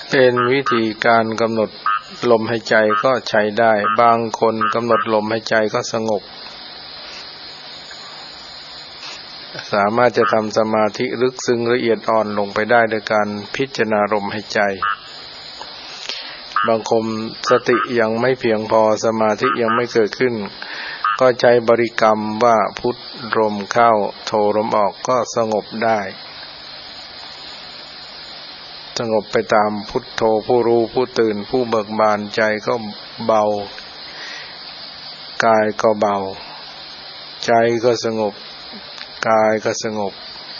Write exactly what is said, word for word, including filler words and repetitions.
เป็นวิธีการกำหนดลมหายใจก็ใช้ได้บางคนกำหนดลมหายใจก็สงบสามารถจะทำสมาธิลึกซึ้งละเอียดอ่อนลงไปได้โดยการพิจารณาลมหายใจบางคนสติยังไม่เพียงพอสมาธิยังไม่เกิดขึ้นก็ใช้บริกรรมว่าพุทลมเข้าโทลมออกก็สงบได้สงบไปตามพุทโธผู้รู้ผู้ตื่นผู้เบิกบานใจก็เบากายก็เบาใจก็สงบกายก็สงบ